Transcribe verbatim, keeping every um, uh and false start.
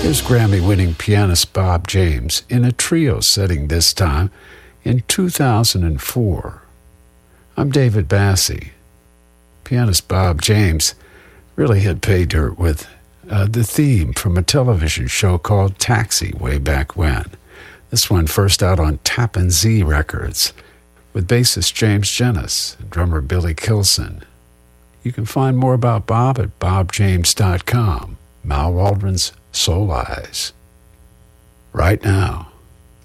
Here's Grammy-winning pianist Bob James in a trio setting this time in two thousand four. I'm David Bassey. Pianist Bob James really had paid dirt with uh, the theme from a television show called Taxi way back when. This one first out on Tappan Zee Records with bassist James Jennis and drummer Billy Kilson. You can find more about Bob at bob james dot com. Mal Waldron's Soul Eyes. Right now.